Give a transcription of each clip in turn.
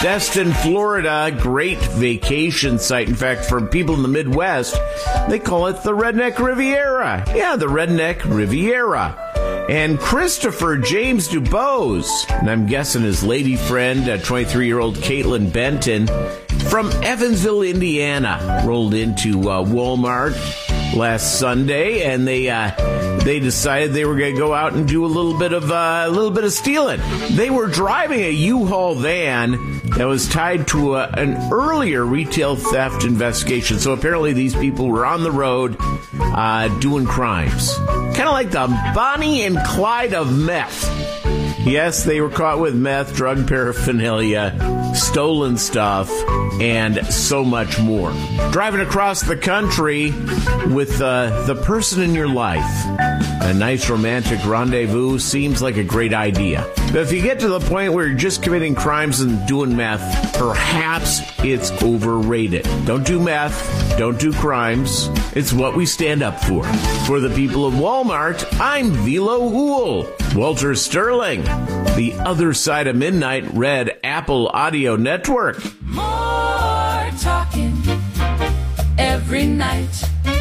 Destin, Florida, great vacation site. In fact, for people in the Midwest, they call it the Redneck Riviera. Yeah, the Redneck Riviera. And Christopher James Dubose, and I'm guessing his lady friend, 23-year-old Caitlin Benton, from Evansville, Indiana, rolled into Walmart last Sunday, and they decided they were going to go out and do a little bit of stealing. They were driving a U-Haul van that was tied to an earlier retail theft investigation. So apparently these people were on the road doing crimes, kind of like the Bonnie and Clyde of meth. Yes, they were caught with meth, drug paraphernalia, stolen stuff, and so much more. Driving across the country with the person in your life. A nice romantic rendezvous seems like a great idea. But if you get to the point where you're just committing crimes and doing meth, perhaps it's overrated. Don't do meth. Don't do crimes. It's what we stand up for. For the people of Walmart, I'm Velo Hool. Walter Sterling. The Other Side of Midnight, Red Apple Audio Network. More talking every night.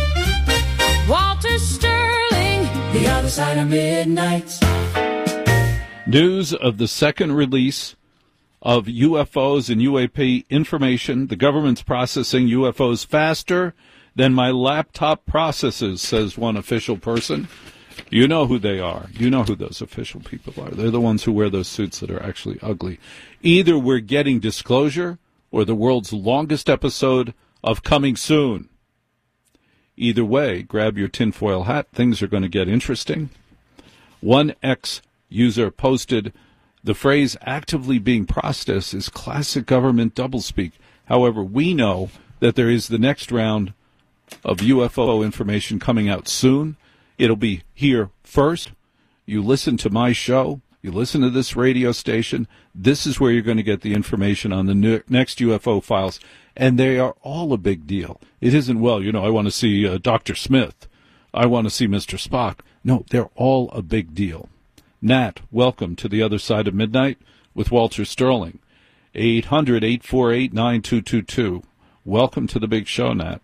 Walter Sterling, The Other Side of Midnight. News of the second release of UFOs and UAP information. The government's processing UFOs faster than my laptop processes, says one official person. You know who they are. You know who those official people are. They're the ones who wear those suits that are actually ugly. Either we're getting disclosure or the world's longest episode of Coming Soon. Either way, grab your tinfoil hat. Things are going to get interesting. One ex-user posted, the phrase actively being processed is classic government doublespeak. However, we know that there is the next round of UFO information coming out soon. It'll be here first. You listen to my show. You listen to this radio station. This is where you're going to get the information on the next UFO files. And they are all a big deal. It isn't, well, I want to see Dr. Smith. I want to see Mr. Spock. No, they're all a big deal. Nat, welcome to The Other Side of Midnight with Walter Sterling. 800-848-9222. Welcome to the big show, Nat.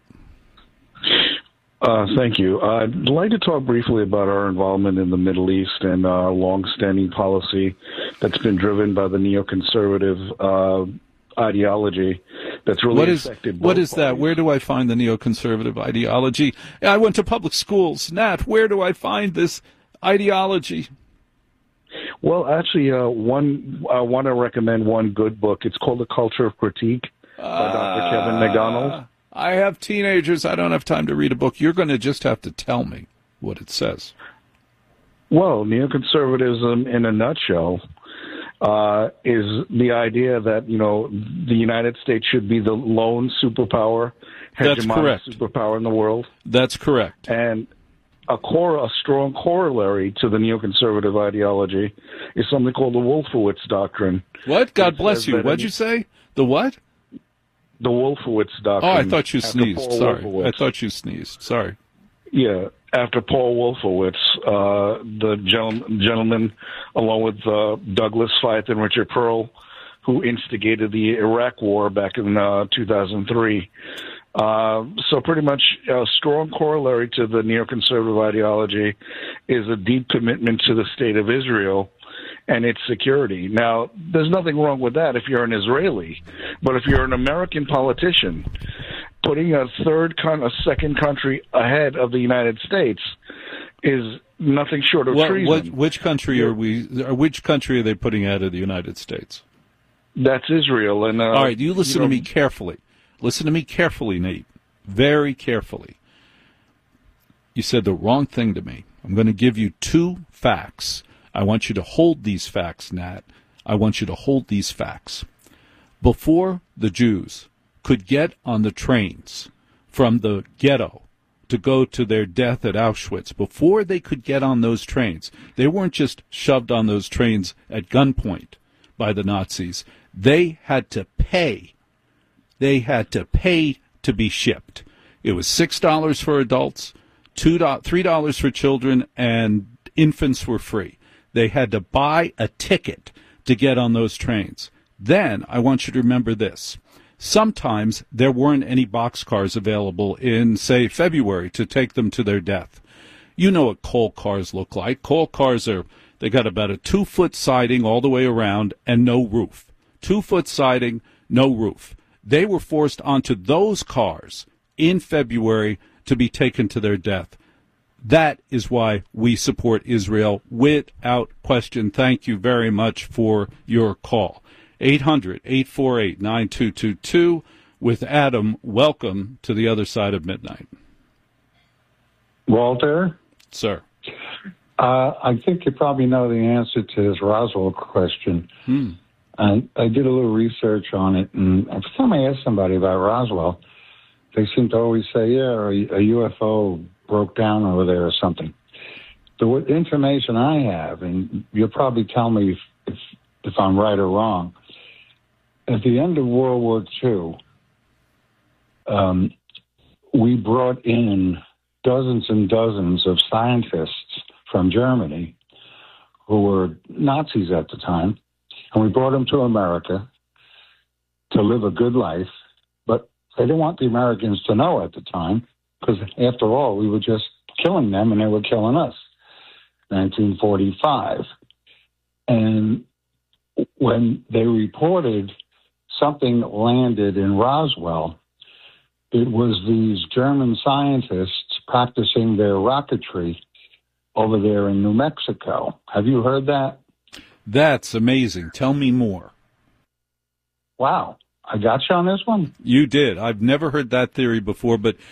Thank you. I'd like to talk briefly about our involvement in the Middle East and our long-standing policy that's been driven by the neoconservative ideology that's really affected both What is parties. that? Where do I find the neoconservative ideology? I went to public schools. Nat, where do I find this ideology? Well, actually, I want to recommend one good book. It's called The Culture of Critique by Dr. Kevin McDonald. I have teenagers. I don't have time to read a book. You're going to just have to tell me what it says. Well, neoconservatism in a nutshell is the idea that, the United States should be the lone superpower, hegemonic superpower in the world. That's correct. And a strong corollary to the neoconservative ideology is something called the Wolfowitz Doctrine. What? God bless you. What'd you say? The what? The Wolfowitz Doctrine. Oh, I thought you sneezed. Sorry. Wolfowitz. I thought you sneezed. Sorry. Yeah, after Paul Wolfowitz, the gentleman, along with Douglas Feith and Richard Pearl, who instigated the Iraq War back in 2003. So pretty much a strong corollary to the neoconservative ideology is a deep commitment to the state of Israel and its security. Now, there's nothing wrong with that if you're an Israeli, but if you're an American politician, putting a second country ahead of the United States is nothing short of treason. Which country which country are they putting ahead of the United States? That's Israel. And all right, you listen to me carefully. Listen to me carefully, Nate. Very carefully. You said the wrong thing to me. I'm going to give you two facts. I want you to hold these facts, Nat. I want you to hold these facts. Before the Jews could get on the trains from the ghetto to go to their death at Auschwitz, before they could get on those trains, they weren't just shoved on those trains at gunpoint by the Nazis. They had to pay. They had to pay to be shipped. It was $6 for adults, $3 for children, and infants were free. They had to buy a ticket to get on those trains. Then I want you to remember this. Sometimes there weren't any boxcars available in, say, February to take them to their death. You know what coal cars look like. Coal cars they got about a 2-foot siding all the way around and no roof. 2-foot siding, no roof. They were forced onto those cars in February to be taken to their death. That is why we support Israel without question. Thank you very much for your call. 800-848-9222 with Adam. Welcome to the other side of midnight. Walter? Sir. I think you probably know the answer to this Roswell question. And I did a little research on it, and every time I ask somebody about Roswell, they seem to always say, yeah, a UFO broke down over there or something. The information I have, and you'll probably tell me if I'm right or wrong, at the end of World War II, we brought in dozens and dozens of scientists from Germany who were Nazis at the time, and we brought them to America to live a good life, but they didn't want the Americans to know at the time, because after all, we were just killing them and they were killing us. 1945. And when they reported something landed in Roswell, it was these German scientists practicing their rocketry over there in New Mexico. Have you heard that? That's amazing. Tell me more. Wow. I got you on this one? You did. I've never heard that theory before, but